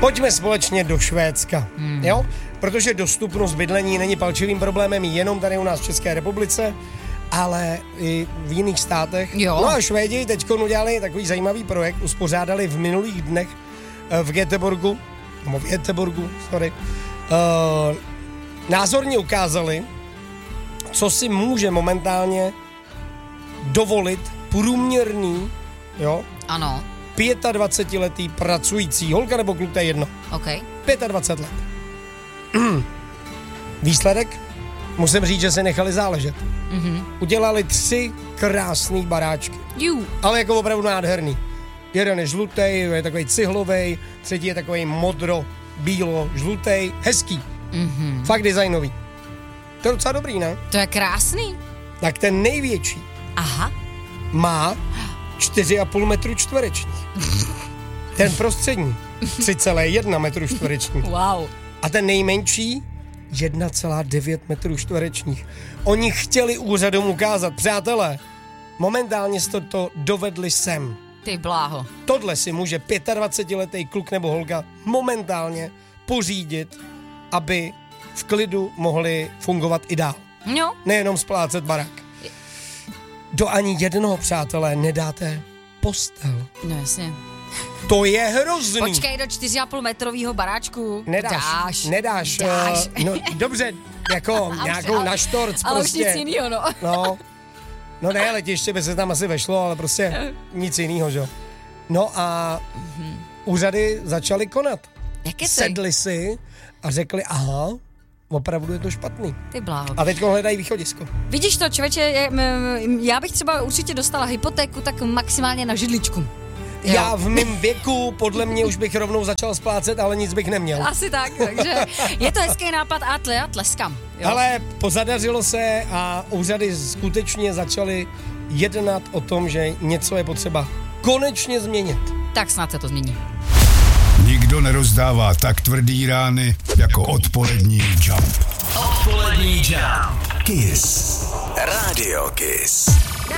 Pojďme společně do Švédska, jo? Protože dostupnost bydlení není palčivým problémem jenom tady u nás v České republice, ale i v jiných státech. Jo. No a Švédi teď udělali takový zajímavý projekt, uspořádali v minulých dnech v Göteborgu, názorně ukázali, co si může momentálně dovolit průměrný, jo? Ano. 25letý pracující, holka nebo kluk, to je jedno. OK. 25 let. Výsledek? Musím říct, že se nechali záležet. Udělali 3 krásný baráčky. Ale jako opravdu nádherný. Jeden je žlutej, je takový cihlovej, třetí je takový modro-bílo-žlutej. Hezký. Fakt designový. To je docela dobrý, ne? To je krásný. Tak ten největší má 4,5 metru čtverečních. Ten prostřední 3,1 metru čtverečních. Wow. A ten nejmenší 1,9 metrů čtverečních. Oni chtěli úřadům ukázat, přátelé, momentálně jste to dovedli sem. Ty bláho. Tohle si může 25letý kluk nebo holka momentálně pořídit, aby v klidu mohli fungovat i dál. Jo. Nejenom splácet barák. Do ani jednoho, přátelé, nedáte postel. No jasně. To je hrozný. Počkej, do 4,5 metrovýho baráčku. Nedáš. No dobře, jako nějakou na štorc ale prostě. Ale už nic jinýho, no. No ne, letiště by se tam asi vešlo, ale prostě nic jinýho, že jo. No a úřady začaly konat. Sedli si a řekli, aha, opravdu je to špatný. Ty bláho. A teď hledají východisko. Vidíš to, člověče, já bych třeba určitě dostala hypotéku tak maximálně na židličku. Jo. Já v mém věku, podle mě už bych rovnou začal splácet, ale nic bych neměl. Asi tak, takže je to hezký nápad a tleskám. Jo. Ale pozadařilo se a úřady skutečně začaly jednat o tom, že něco je potřeba konečně změnit. Tak snad se to změní. Nikdo nerozdává tak tvrdý rány jako odpolední Jump. Odpolední Jump. Kiss. Radio Kiss.